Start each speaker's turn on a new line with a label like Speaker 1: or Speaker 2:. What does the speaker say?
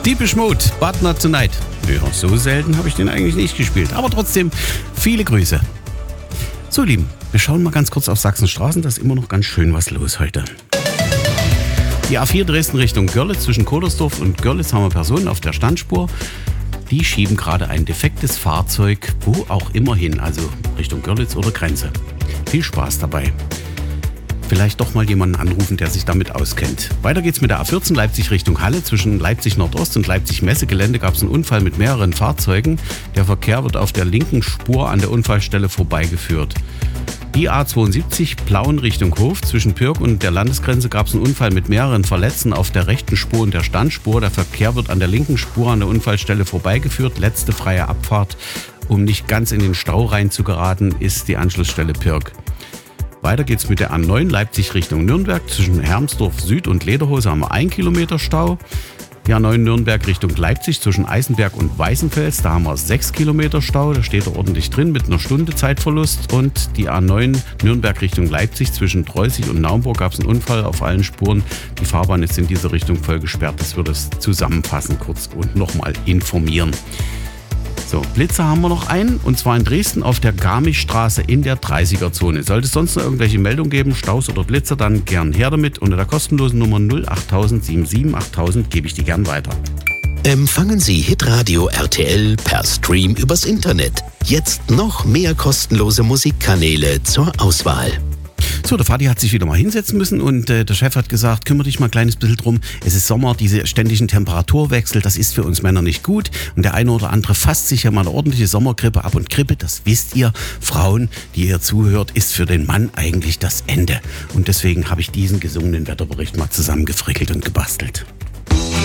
Speaker 1: Depeche Mode, But Not Tonight. Ja, so selten habe ich den eigentlich nicht gespielt. Aber trotzdem, viele Grüße. So, Lieben, wir schauen mal ganz kurz auf Sachsenstraßen. Da ist immer noch ganz schön was los heute. Die A4 Dresden Richtung Görlitz, zwischen Kodersdorf und Görlitz haben wir Personen auf der Standspur. Die schieben gerade ein defektes Fahrzeug, wo auch immer hin, also Richtung Görlitz oder Grenze. Viel Spaß dabei. Vielleicht doch mal jemanden anrufen, der sich damit auskennt. Weiter geht's mit der A14 Leipzig Richtung Halle. Zwischen Leipzig Nordost und Leipzig Messegelände gab es einen Unfall mit mehreren Fahrzeugen. Der Verkehr wird auf der linken Spur an der Unfallstelle vorbeigeführt. Die A72 Plauen Richtung Hof. Zwischen Pürg und der Landesgrenze gab es einen Unfall mit mehreren Verletzten auf der rechten Spur und der Standspur. Der Verkehr wird an der linken Spur an der Unfallstelle vorbeigeführt. Letzte freie Abfahrt, um nicht ganz in den Stau reinzugeraten, ist die Anschlussstelle Pürg. Weiter geht's mit der A9 Leipzig Richtung Nürnberg. Zwischen Hermsdorf Süd und Lederhose haben wir 1 Kilometer Stau. Die A9 Nürnberg Richtung Leipzig zwischen Eisenberg und Weißenfels, da haben wir 6 Kilometer Stau. Da steht er ordentlich drin mit einer Stunde Zeitverlust. Und die A9 Nürnberg Richtung Leipzig zwischen Treusig und Naumburg gab es einen Unfall auf allen Spuren. Die Fahrbahn ist in diese Richtung voll gesperrt. Das wird es zusammenfassen kurz und nochmal informieren. So, Blitzer haben wir noch einen, und zwar in Dresden auf der Garmischstraße in der 30er-Zone. Sollte es sonst noch irgendwelche Meldungen geben, Staus oder Blitzer, dann gern her damit. Unter der kostenlosen Nummer 08000 77 8000 gebe ich die gern weiter.
Speaker 2: Empfangen Sie Hitradio RTL per Stream übers Internet. Jetzt noch mehr kostenlose Musikkanäle zur Auswahl.
Speaker 1: So, der Vati hat sich wieder mal hinsetzen müssen und der Chef hat gesagt, kümmere dich mal ein kleines bisschen drum. Es ist Sommer, diese ständigen Temperaturwechsel, das ist für uns Männer nicht gut. Und der eine oder andere fasst sich ja mal eine ordentliche Sommergrippe ab. Und Grippe, das wisst ihr, Frauen, die ihr zuhört, ist für den Mann eigentlich das Ende. Und deswegen habe ich diesen gesungenen Wetterbericht mal zusammengefrickelt und gebastelt.